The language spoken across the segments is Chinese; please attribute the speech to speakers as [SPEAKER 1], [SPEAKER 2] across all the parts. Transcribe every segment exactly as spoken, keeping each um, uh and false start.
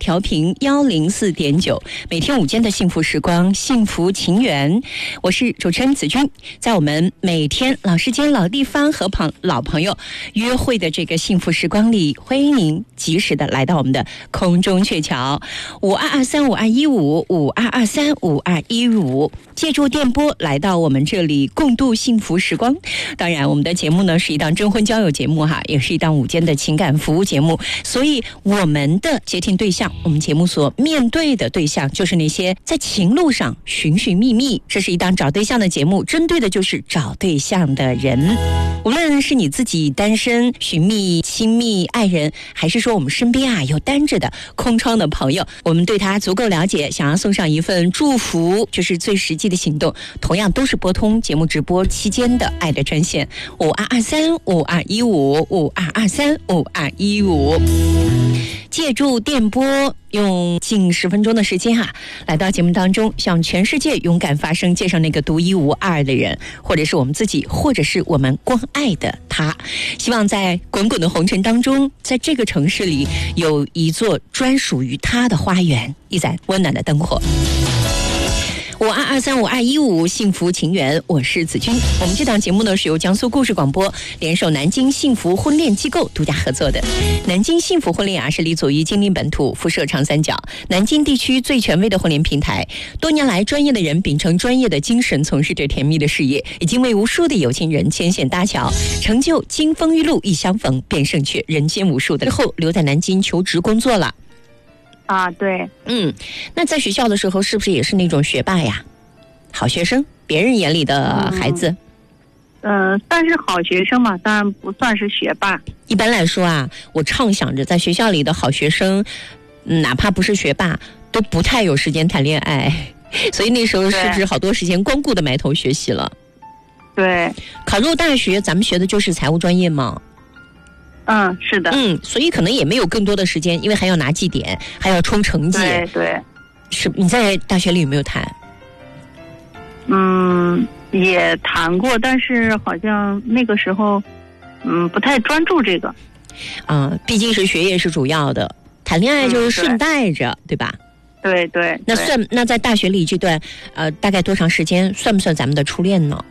[SPEAKER 1] 调频幺零四点九，每天午间的幸福时光，幸福情缘，我是主持人子君。在我们每天老时间、老地方和朋老朋友约会的这个幸福时光里，欢迎您及时的来到我们的空中鹊桥五二二三五二一五五二二三五二一五，借助电波来到我们这里共度幸福时光。当然，我们的节目呢是一档征婚交友节目哈，也是一档午间的情感服务节目，所以我们的接听对象，我们节目所面对的对象，就是那些在情路上寻寻觅觅。这是一档找对象的节目，针对的就是找对象的人。无论是你自己单身寻觅亲密爱人，还是说我们身边啊有单着的空窗的朋友，我们对他足够了解，想要送上一份祝福，就是最实际的行动，同样都是拨通节目直播期间的爱的专线五二二三五二一五五二二三五二一五，借助电波用近十分钟的时间哈、啊，来到节目当中，向全世界勇敢发声，介绍那个独一无二的人，或者是我们自己，或者是我们关爱的他。希望在滚滚的红尘当中，在这个城市里有一座专属于他的花园，一盏温暖的灯火。五二二三五二一五，幸福情缘，我是子君。我们这档节目呢是由江苏故事广播联手南京幸福婚恋机构独家合作的。南京幸福婚恋啊是立足于金陵本土，辐射长三角，南京地区最权威的婚恋平台。多年来，专业的人秉承专业的精神，从事着甜蜜的事业，已经为无数的有情人牵线搭桥，成就金风玉露一相逢便胜却人间无数的。之后留在南京求职工作了。
[SPEAKER 2] 啊，对，
[SPEAKER 1] 嗯，那在学校的时候是不是也是那种学霸呀？好学生，别人眼里的孩子。
[SPEAKER 2] 嗯、呃，算是好学生嘛，当然不算是学霸。
[SPEAKER 1] 一般来说啊，我畅想着在学校里的好学生，哪怕不是学霸，都不太有时间谈恋爱，所以那时候是不是好多时间光顾的埋头学习了？
[SPEAKER 2] 对，
[SPEAKER 1] 考入大学，咱们学的就是财务专业嘛。
[SPEAKER 2] 嗯，是的。
[SPEAKER 1] 嗯，所以可能也没有更多的时间，因为还要拿绩点，还要冲成绩。
[SPEAKER 2] 对对。
[SPEAKER 1] 是，你在大学里有没有谈？
[SPEAKER 2] 嗯，也谈过，但是好像那个时候，嗯，不太专注这个。
[SPEAKER 1] 啊、呃，毕竟是学业是主要的，谈恋爱就是顺带着，嗯、对, 对吧？
[SPEAKER 2] 对对。
[SPEAKER 1] 那算那在大学里这段呃大概多长时间，算不算咱们的初恋呢？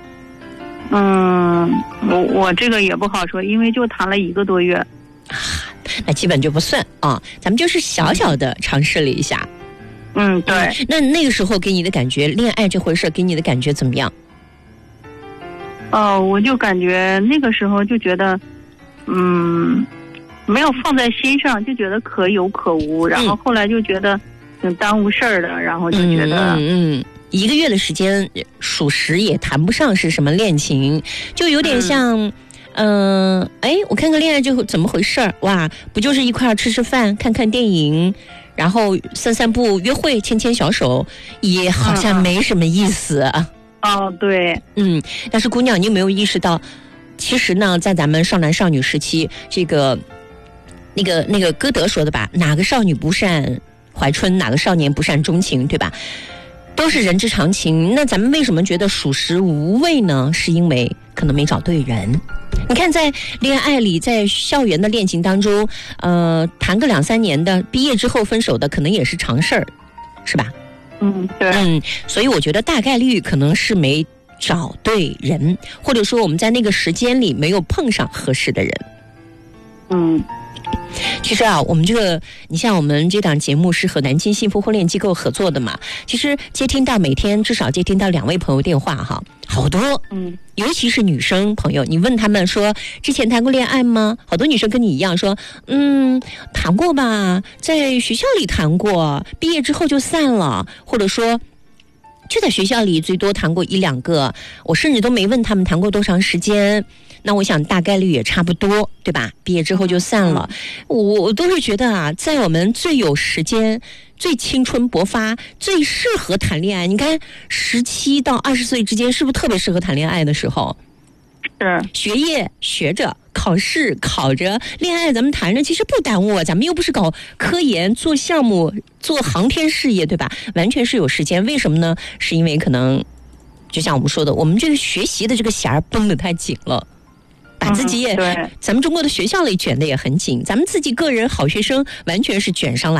[SPEAKER 2] 嗯，我我这个也不好说，因为就谈了一个多月，
[SPEAKER 1] 啊，那基本就不算啊，咱们就是小小的尝试了一下。
[SPEAKER 2] 嗯，对。
[SPEAKER 1] 嗯、那那个时候给你的感觉，恋爱这回事给你的感觉怎么样？
[SPEAKER 2] 哦、呃，我就感觉那个时候就觉得，嗯，没有放在心上，就觉得可有可无，然后后来就觉得挺耽误事儿的，然后就觉得，
[SPEAKER 1] 嗯嗯。嗯一个月的时间，属实也谈不上是什么恋情，就有点像，嗯，哎、呃，我看看恋爱就怎么回事儿？哇，不就是一块儿吃吃饭、看看电影，然后散散步、约会、牵牵小手，也好像没什么意思啊。
[SPEAKER 2] 哦，对，
[SPEAKER 1] 嗯，但是姑娘，你有没有意识到，其实呢，在咱们少男少女时期，这个那个那个歌德说的吧，哪个少女不善怀春，哪个少年不善钟情，对吧？都是人之常情，那咱们为什么觉得属实无味呢？是因为可能没找对人。你看，在恋爱里，在校园的恋情当中，呃，谈个两三年的，毕业之后分手的，可能也是常事儿，是吧？
[SPEAKER 2] 嗯，对。
[SPEAKER 1] 嗯，所以我觉得大概率可能是没找对人，或者说我们在那个时间里没有碰上合适的人。
[SPEAKER 2] 嗯。
[SPEAKER 1] 其实啊，我们这个，你像我们这档节目是和南京幸福婚恋机构合作的嘛，其实接听到每天至少接听到两位朋友电话哈，好多，
[SPEAKER 2] 嗯，
[SPEAKER 1] 尤其是女生朋友，你问他们说之前谈过恋爱吗？好多女生跟你一样说，嗯，谈过吧，在学校里谈过，毕业之后就散了，或者说就在学校里最多谈过一两个，我甚至都没问他们谈过多长时间。那我想大概率也差不多，对吧？毕业之后就散了。我我都是觉得啊，在我们最有时间、最青春勃发、最适合谈恋爱，你看十七到二十岁之间，是不是特别适合谈恋爱的时候？
[SPEAKER 2] 是
[SPEAKER 1] 学业学着，考试考着，恋爱咱们谈着，其实不耽误啊。咱们又不是搞科研、做项目、做航天事业，对吧？完全是有时间。为什么呢？是因为可能就像我们说的，我们这个学习的这个弦儿绷得太紧了。把自己也、
[SPEAKER 2] 嗯、对，
[SPEAKER 1] 咱们中国的学校里卷得也很紧，咱们自己个人好学生完全是卷上来。